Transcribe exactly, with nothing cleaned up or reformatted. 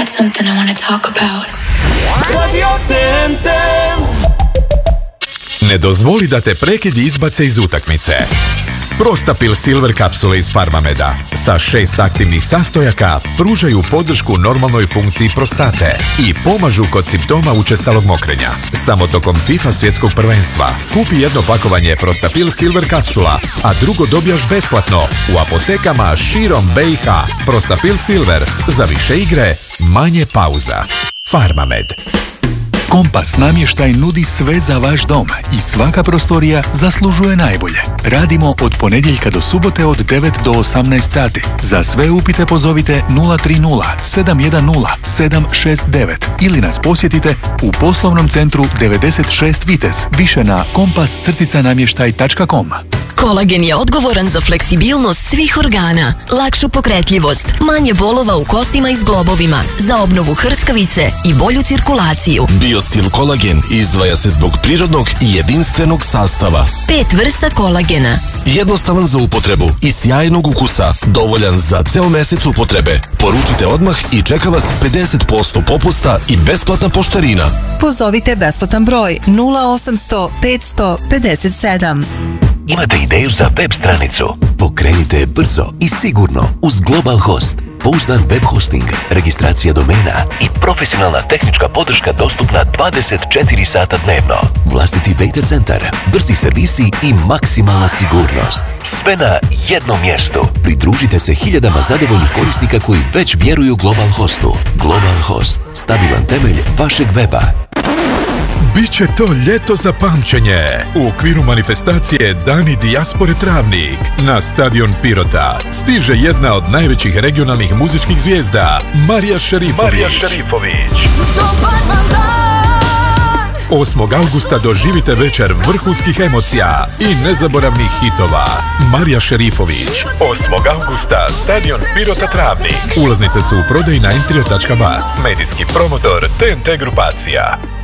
got something I want to talk about. Radio T N T. Ne dozvoli da te prekidi izbace iz utakmice. Prostapil Silver kapsule iz Farmameda sa šest aktivnih sastojaka pružaju podršku normalnoj funkciji prostate i pomažu kod simptoma učestalog mokrenja. Samo tokom FIFA svjetskog prvenstva kupi jedno pakovanje Prostapil Silver kapsula, a drugo dobijaš besplatno u apotekama širom B i H. Prostapil Silver, za više igre, manje pauza. Farmamed. Kompas namještaj nudi sve za vaš dom i svaka prostorija zaslužuje najbolje. Radimo od ponedjeljka do subote od devet do osamnaest sati. Za sve upite pozovite nula tri nula sedam jedan nula sedam šest devet ili nas posjetite u poslovnom centru devedeset šest Vitez, više na kompas namještaj tačka com. Kolagen je odgovoran za fleksibilnost svih organa, lakšu pokretljivost, manje bolova u kostima i zglobovima, za obnovu hrskavice i bolju cirkulaciju. Biostil kolagen izdvaja se zbog prirodnog i jedinstvenog sastava. Pet vrsta kolagena. Jednostavan za upotrebu i sjajnog ukusa, dovoljan za ceo mesec upotrebe. Poručite odmah i čeka vas pedeset posto popusta i besplatna poštarina. Pozovite besplatan broj nula osamsto petsto pedeset sedam. Imate ideju za web stranicu? Pokrenite je brzo i sigurno uz Global Host. Pouzdan web hosting, registracija domena i profesionalna tehnička podrška dostupna dvadeset četiri sata dnevno. Vlastiti data centar, brzi servisi i maksimalna sigurnost. Sve na jednom mjestu. Pridružite se hiljadama zadovoljnih korisnika koji već vjeruju Global Hostu. Global Host, stabilan temelj vašeg weba. Biće to ljeto za pamćenje. U okviru manifestacije Dani dijaspore Travnik na stadion Pirota stiže jedna od najvećih regionalnih muzičkih zvijezda, Marija Šerifović. Marija Šerifović. osmog augusta doživite večer vrhunskih emocija i nezaboravnih hitova. Marija Šerifović. osmog augusta, stadion Pirota Travnik. Ulaznice su u prodaji na entrio tačka ba. Medijski promotor T N T grupacija.